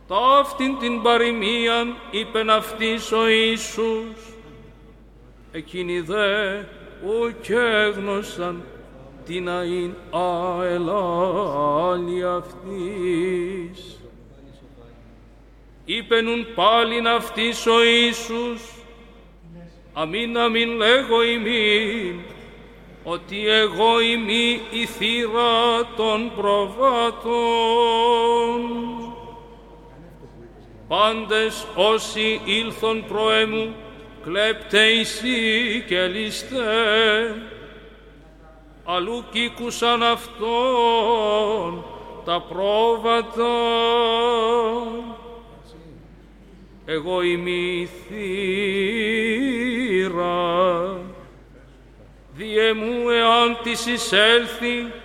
Ταύτην την παροιμίαν είπεν αυτής ο Ιησούς, εκείνοι δε ουκ έγνωσαν τι να ειν αελάλη αυτής. Είπενουν πάλιν αυτής ο Ιησούς, αμήν αμήν λέγω ημίν, ότι εγώ είμαι η θύρα των προβάτων. Πάντες όσοι ήλθον προέμου, κλέπτε εισί και ληστέ, αλλού κήκουσαν αυτόν τα πρόβατα. Εγώ είμαι η θύρα, διε μου εάν της εισέλθει